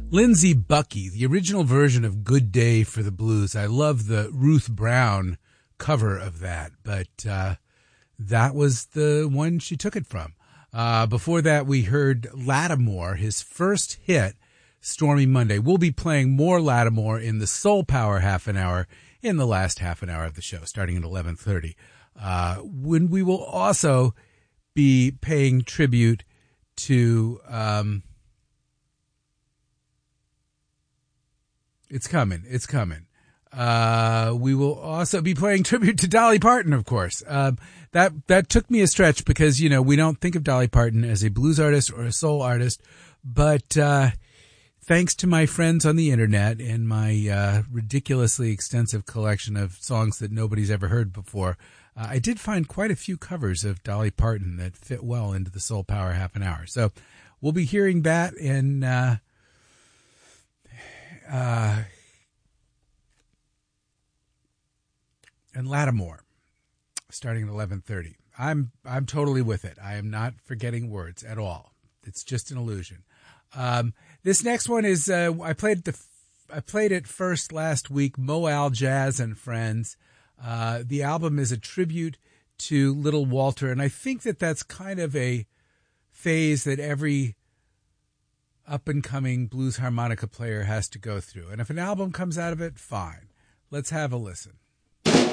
Lindsey Bucky, the original version of Good Day for the Blues. I love the Ruth Brown cover of that, but that was the one she took it from. Before that, we heard Lattimore, his first hit, Stormy Monday. We'll be playing more Lattimore in the Soul Power half an hour in the last half an hour of the show, starting at 11:30. When we will also be paying tribute to... It's coming. We will also be playing tribute to Dolly Parton, of course. That took me a stretch because, you know, we don't think of Dolly Parton as a blues artist or a soul artist, but thanks to my friends on the internet and my ridiculously extensive collection of songs that nobody's ever heard before, I did find quite a few covers of Dolly Parton that fit well into the Soul Power half an hour. So we'll be hearing that and Lattimore, starting at 11:30. I'm totally with it. I am not forgetting words at all. It's just an illusion. This next one is I played it first last week. Moal Jazz and Friends. The album is a tribute to Little Walter, and I think that that's kind of a phase that every up-and-coming blues harmonica player has to go through. And if an album comes out of it, fine. Let's have a listen.